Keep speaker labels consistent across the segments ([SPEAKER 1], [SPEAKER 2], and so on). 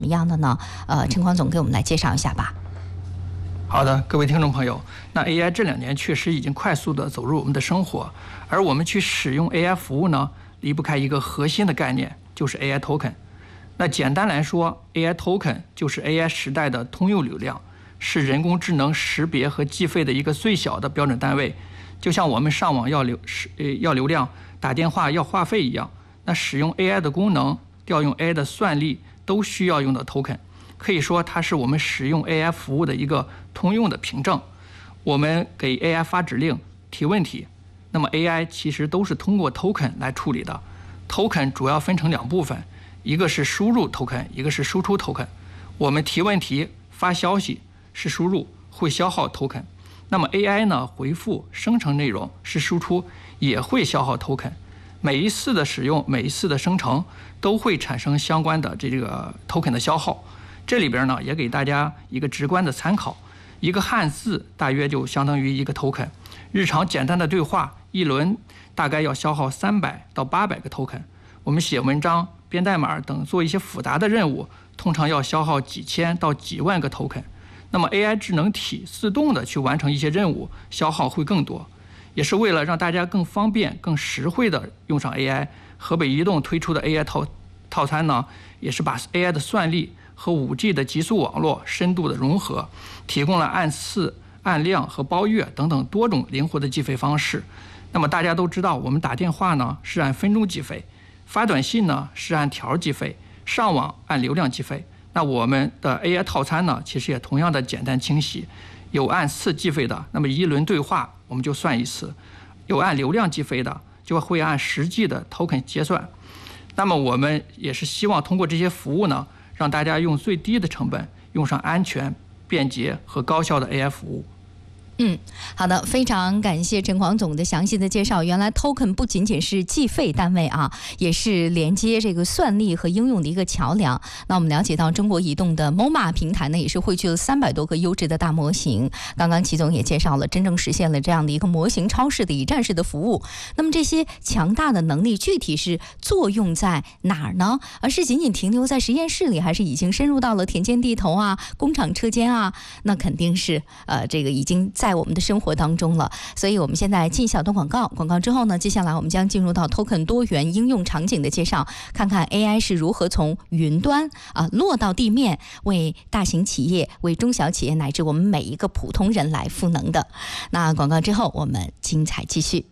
[SPEAKER 1] 么样的呢？陈光总给我们来介绍一下吧。
[SPEAKER 2] 好的，各位听众朋友，那 AI 这2年确实已经快速地走入我们的生活，而我们去使用 AI 服务呢，离不开一个核心的概念，就是 AI Token。那简单来说 ，AI Token 就是 AI 时代的通用流量，是人工智能识别和计费的一个最小的标准单位。就像我们上网要流量、打电话要话费一样，那使用 AI 的功能、调用 AI 的算力都需要用到 Token。可以说，它是我们使用 AI 服务的一个通用的凭证。我们给 AI 发指令、提问题，那么 AI 其实都是通过 Token 来处理的。Token 主要分成2部分，一个是输入 Token， 一个是输出 Token。我们提问题、发消息是输入，会消耗 Token。那么 AI 呢，回复、生成内容是输出，也会消耗 Token。每一次的使用，每一次的生成，都会产生相关的这个 Token 的消耗。这里边呢，也给大家一个直观的参考，一个汉字大约就相当于一个 token。日常简单的对话一轮大概要消耗300到800个 token。我们写文章、编代码等做一些复杂的任务，通常要消耗几千到几万个 token。那么 AI 智能体自动的去完成一些任务，消耗会更多。也是为了让大家更方便、更实惠的用上 AI， 河北移动推出的 AI 套餐呢，也是把 AI 的算力和 5G 的极速网络深度的融合，提供了按次、按量和包月等等多种灵活的计费方式。那么大家都知道，我们打电话呢是按分钟计费，发短信呢是按条计费，上网按流量计费。那我们的 AI 套餐呢，其实也同样的简单清晰，有按次计费的，那么一轮对话我们就算1次；有按流量计费的，就会按实际的 token 结算。那么我们也是希望通过这些服务呢，让大家用最低的成本用上安全、便捷和高效的 AI 服务。
[SPEAKER 1] 好的，非常感谢陈广总的详细的介绍。原来 token 不仅仅是计费单位啊，也是连接这个算力和应用的一个桥梁。那我们了解到，中国移动的 MoMA 平台呢，也是汇聚了300多个优质的大模型。刚刚齐总也介绍了，真正实现了这样的一个模型超市的一站式的服务。那么这些强大的能力具体是作用在哪儿呢？而是仅仅停留在实验室里，还是已经深入到了田间地头啊、工厂车间啊？那肯定是这个已经在我们的生活当中了。所以我们现在进小段广告，广告之后呢，接下来我们将进入到 token 多元应用场景的介绍，看看 AI 是如何从云端落到地面，为大型企业、为中小企业乃至我们每一个普通人来赋能的。那广告之后我们精彩继续。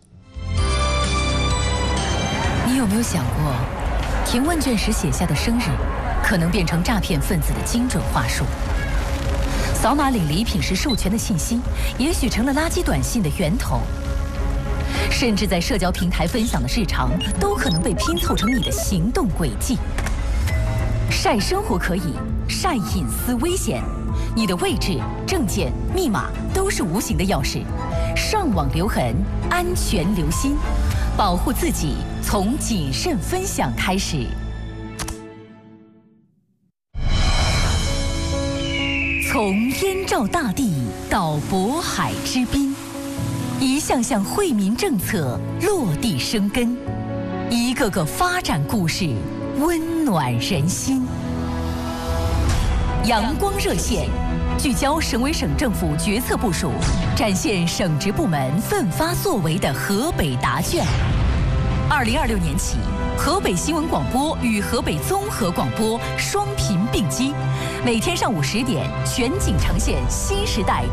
[SPEAKER 3] 你有没有想过，填问卷时写下的生日可能变成诈骗分子的精准话术？扫码领礼品时授权的信息，也许成了垃圾短信的源头。甚至在社交平台分享的日常，都可能被拼凑成你的行动轨迹。晒生活可以，晒隐私危险。你的位置、证件、密码都是无形的钥匙。上网留痕，安全留心，保护自己从谨慎分享开始。从燕赵大地到渤海之滨，一项项惠民政策落地生根，一个个发展故事温暖人心。阳光热线聚焦省委省政府决策部署，展现省直部门奋发作为的河北答卷。2026年起，河北新闻广播与河北综合广播双频并机，每天上午10点全景呈现新时代